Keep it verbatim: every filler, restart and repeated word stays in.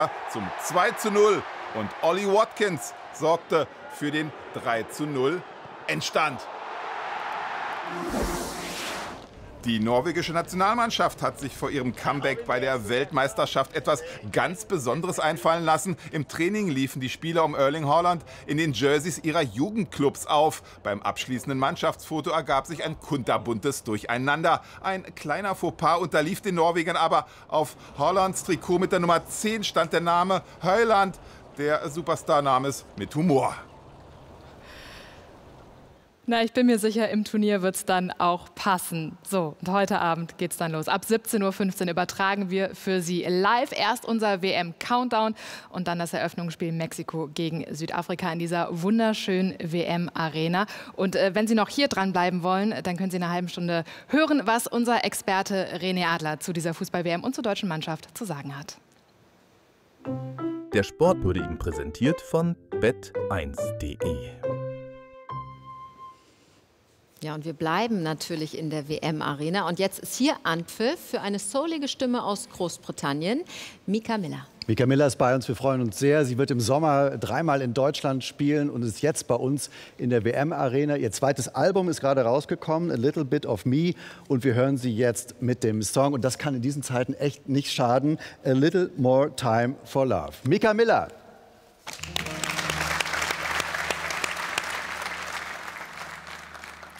zum zwei zu null und Ollie Watkins sorgte für den drei zu null Endstand. Die norwegische Nationalmannschaft hat sich vor ihrem Comeback bei der Weltmeisterschaft etwas ganz Besonderes einfallen lassen. Im Training liefen die Spieler um Erling Haaland in den Jerseys ihrer Jugendclubs auf. Beim abschließenden Mannschaftsfoto ergab sich ein kunterbuntes Durcheinander. Ein kleiner Fauxpas unterlief den Norwegern, aber auf Haalands Trikot mit der Nummer zehn stand der Name Højlund. Der Superstar nahm es mit Humor. Na, ich bin mir sicher, im Turnier wird es dann auch passen. So, und heute Abend geht's dann los. Ab siebzehn Uhr fünfzehn übertragen wir für Sie live erst unser W M-Countdown und dann das Eröffnungsspiel Mexiko gegen Südafrika in dieser wunderschönen W M-Arena. Und äh, wenn Sie noch hier dranbleiben wollen, dann können Sie in einer halben Stunde hören, was unser Experte René Adler zu dieser Fußball-W M und zur deutschen Mannschaft zu sagen hat. Der Sport wurde Ihnen präsentiert von bet eins punkt de. Ja, und wir bleiben natürlich in der W M-Arena. Und jetzt ist hier Anpfiff für eine soulige Stimme aus Großbritannien, Mika Miller. Mika Miller ist bei uns, wir freuen uns sehr. Sie wird im Sommer dreimal in Deutschland spielen und ist jetzt bei uns in der W M-Arena. Ihr zweites Album ist gerade rausgekommen, A Little Bit of Me. Und wir hören Sie jetzt mit dem Song, und das kann in diesen Zeiten echt nicht schaden, A Little More Time for Love. Mika Miller.